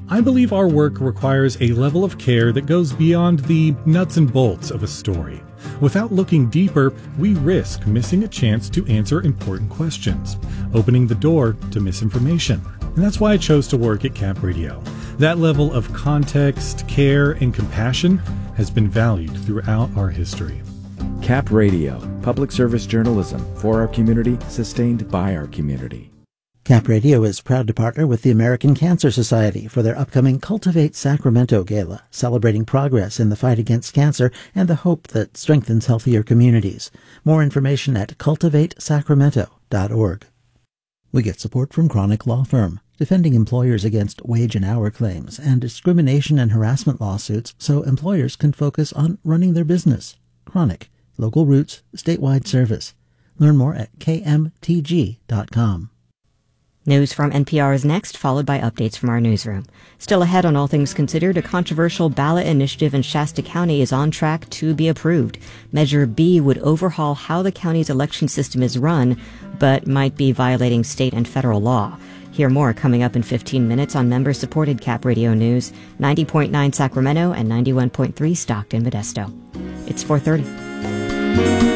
I believe our work requires a level of care that goes beyond the nuts and bolts of a story. Without looking deeper, we risk missing a chance to answer important questions, opening the door to misinformation. And that's why I chose to work at Cap Radio. That level of context, care, and compassion has been valued throughout our history. Cap Radio, public service journalism for our community, sustained by our community. Cap Radio is proud to partner with the American Cancer Society for their upcoming Cultivate Sacramento Gala, celebrating progress in the fight against cancer and the hope that strengthens healthier communities. More information at cultivatesacramento.org. We get support from Chronic Law Firm, defending employers against wage and hour claims and discrimination and harassment lawsuits so employers can focus on running their business. Chronic, local roots, statewide service. Learn more at kmtg.com. News from NPR is next, followed by updates from our newsroom. Still ahead on All Things Considered, a controversial ballot initiative in Shasta County is on track to be approved. Measure B would overhaul how the county's election system is run, but might be violating state and federal law. Hear more coming up in 15 minutes on member-supported Cap Radio News, 90.9 Sacramento and 91.3 Stockton, Modesto. It's 4:30.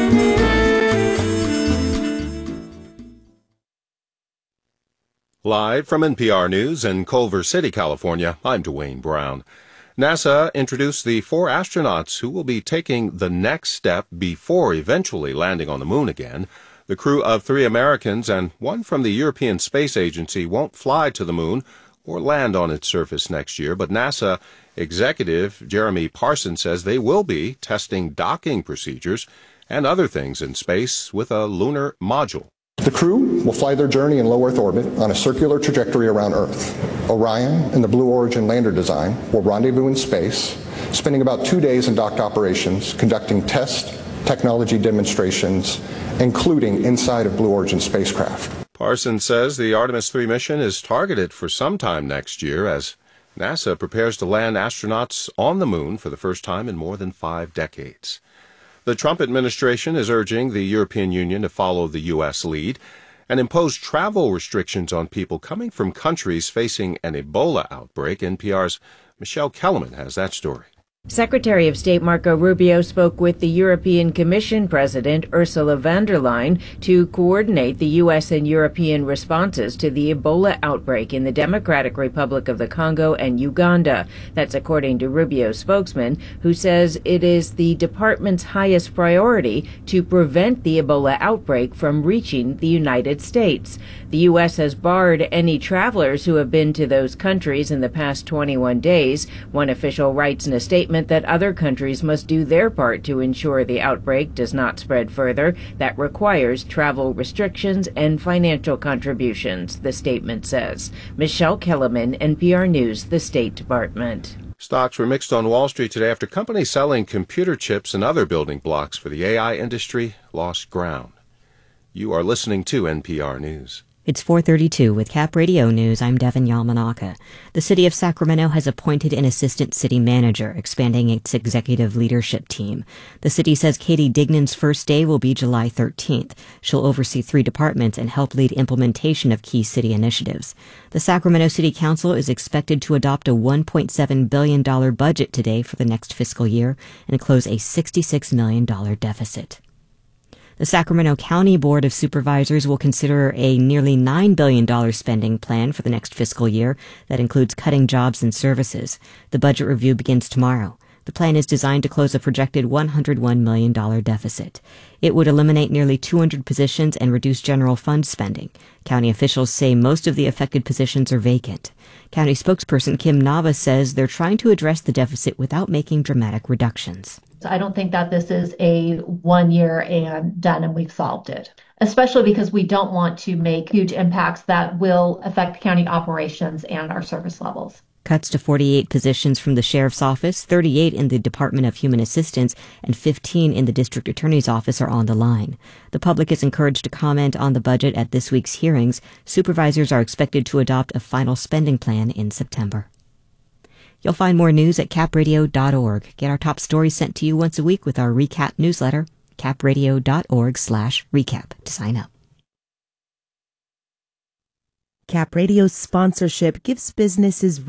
Live from NPR News in Culver City, California, I'm Dwayne Brown. NASA introduced the 4 astronauts who will be taking the next step before eventually landing on the moon again. The crew of 3 Americans and 1 from the European Space Agency won't fly to the moon or land on its surface next year, but NASA executive Jeremy Parsons says they will be testing docking procedures and other things in space with a lunar module. The crew will fly their journey in low Earth orbit on a circular trajectory around Earth. Orion and the Blue Origin lander design will rendezvous in space, spending about 2 days in docked operations, conducting test technology demonstrations, including inside of Blue Origin spacecraft. Parsons says the Artemis 3 mission is targeted for sometime next year as NASA prepares to land astronauts on the moon for the first time in more than 5 decades. The Trump administration is urging the European Union to follow the U.S. lead and impose travel restrictions on people coming from countries facing an Ebola outbreak. NPR's Michelle Kellerman has that story. Secretary of State Marco Rubio spoke with the European Commission President Ursula von der Leyen to coordinate the U.S. and European responses to the Ebola outbreak in the Democratic Republic of the Congo and Uganda. That's according to Rubio's spokesman, who says it is the department's highest priority to prevent the Ebola outbreak from reaching the United States. The U.S. has barred any travelers who have been to those countries in the past 21 days. One official writes in a statement that other countries must do their part to ensure the outbreak does not spread further. That requires travel restrictions and financial contributions, the statement says. Michelle Kellerman, NPR News, the State Department. Stocks were mixed on Wall Street today after companies selling computer chips and other building blocks for the AI industry lost ground. You are listening to NPR News. It's 4:32 with Cap Radio News. I'm Devin Yamanaka. The city of Sacramento has appointed an assistant city manager, expanding its executive leadership team. The city says Katie Dignan's first day will be July 13th. She'll oversee 3 departments and help lead implementation of key city initiatives. The Sacramento City Council is expected to adopt a $1.7 billion budget today for the next fiscal year and close a $66 million deficit. The Sacramento County Board of Supervisors will consider a nearly $9 billion spending plan for the next fiscal year that includes cutting jobs and services. The budget review begins tomorrow. The plan is designed to close a projected $101 million deficit. It would eliminate nearly 200 positions and reduce general fund spending. County officials say most of the affected positions are vacant. County spokesperson Kim Nava says they're trying to address the deficit without making dramatic reductions. I don't think that this is a 1 year and done and we've solved it, especially because we don't want to make huge impacts that will affect county operations and our service levels. Cuts to 48 positions from the Sheriff's Office, 38 in the Department of Human Assistance, and 15 in the District Attorney's Office are on the line. The public is encouraged to comment on the budget at this week's hearings. Supervisors are expected to adopt a final spending plan in September. You'll find more news at capradio.org. Get our top stories sent to you once a week with our recap newsletter, capradio.org/recap to sign up. Cap Radio's sponsorship gives businesses